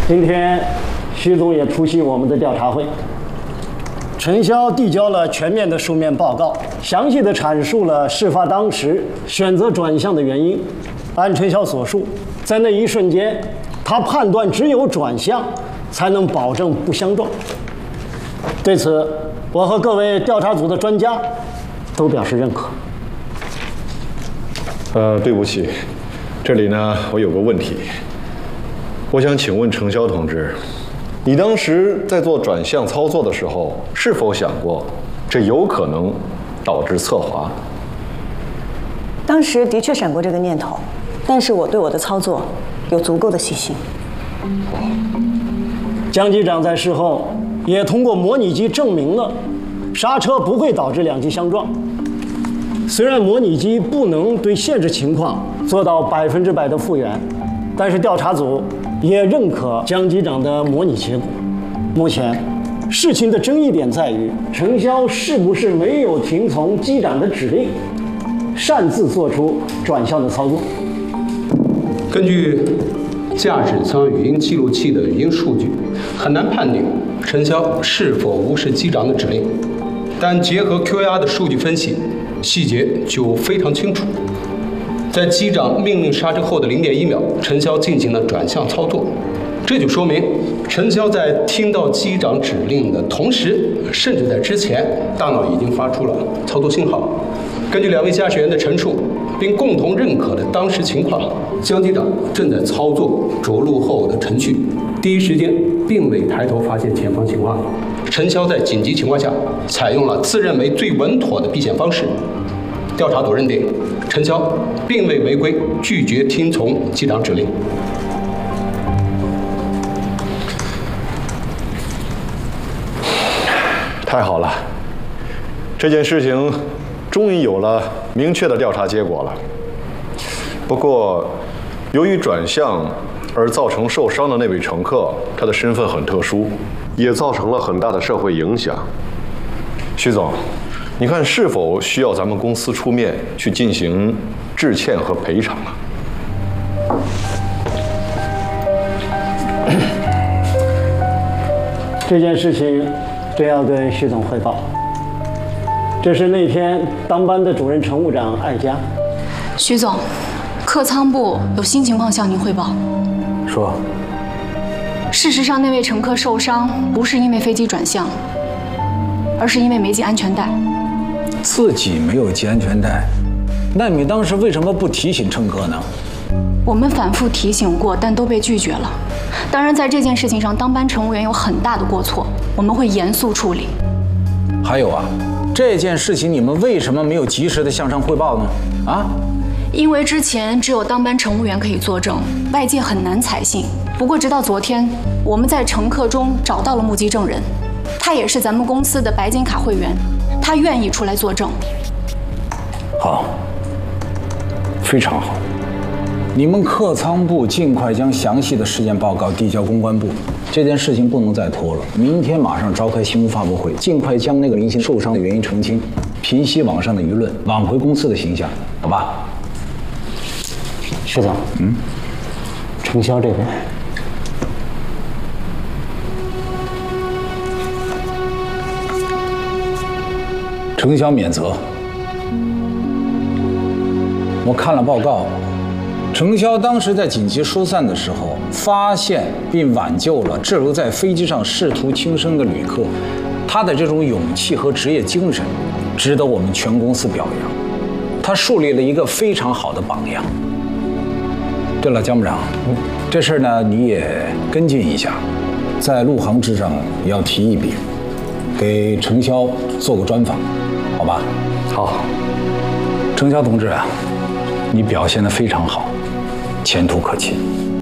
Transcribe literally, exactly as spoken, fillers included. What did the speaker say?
今天，徐总也出席我们的调查会。陈潇递交了全面的书面报告，详细的阐述了事发当时选择转向的原因。按陈潇所述，在那一瞬间，他判断只有转向才能保证不相撞。对此，我和各位调查组的专家都表示认可。 呃，对不起，这里呢，我有个问题。我想请问程潇同志，你当时在做转向操作的时候，是否想过这有可能导致侧滑？ 当时的确闪过这个念头，但是我对我的操作有足够的细心。 江机长在事后也通过模拟机证明了刹车不会导致两机相撞。虽然模拟机不能对现实情况做到百分之百的复原，但是调查组也认可江机长的模拟结果。目前，事情的争议点在于程潇是不是没有听从机长的指令，擅自做出转向的操作。 根据驾驶舱语音记录器的语音数据，很难判定陈潇是否无视机长的指令，但结合 Q R 的数据分析，细节就非常清楚。在机长命令刹车后的零点一秒，陈潇进行了转向操作，这就说明陈潇在听到机长指令的同时，甚至在之前，大脑已经发出了操作信号。根据两位驾驶员的陈述，并共同认可的当时情况，江机长正在操作着陆后的程序，第一时间并未抬头发现前方情况。陈潇在紧急情况下采用了自认为最稳妥的避险方式。调查组认定，陈潇并未违规，拒绝听从机长指令。 太好了，这件事情终于有了明确的调查结果了。不过，由于转向而造成受伤的那位乘客，他的身份很特殊， 也造成了很大的社会影响。 徐总，你看是否需要咱们公司出面去进行致歉和赔偿啊？ 这件事情真要跟徐总汇报。这是那天当班的主任乘务长艾佳。 徐总，客舱部有新情况向您汇报。 说。 事实上，那位乘客受伤不是因为飞机转向，而是因为没系安全带。 自己没有系安全带，那你当时为什么不提醒乘客呢？ 我们反复提醒过，但都被拒绝了。当然，在这件事情上，当班乘务员有很大的过错，我们会严肃处理。 还有啊，这件事情你们为什么没有及时的向上汇报呢？啊？ 因为之前只有当班乘务员可以作证，外界很难采信。不过，直到昨天，我们在乘客中找到了目击证人，他也是咱们公司的白金卡会员，他愿意出来作证。 好，非常好。你们客舱部尽快将详细的事件报告递交公关部，这件事情不能再拖了。明天马上召开新闻发布会，尽快将那个林鑫受伤的原因澄清，平息网上的舆论，挽回公司的形象，好吧？ 徐总，嗯，程潇这边， 程潇免责。我看了报告。程潇当时在紧急疏散的时候，发现并挽救了滞留在飞机上试图轻生的旅客，他的这种勇气和职业精神，值得我们全公司表扬。他树立了一个非常好的榜样。对了，江部长，这事儿呢你也跟进一下，在陆航之上也要提一笔，给程潇做个专访，好吧？ 好。 程潇同志啊，你表现得非常好。前途可期。